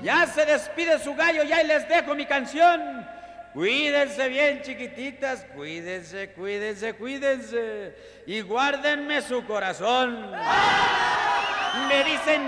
Ya se despide su gallo y ahí les dejo mi canción. Cuídense bien, chiquititas, cuídense, cuídense, cuídense. Y guárdenme su corazón. Me dicen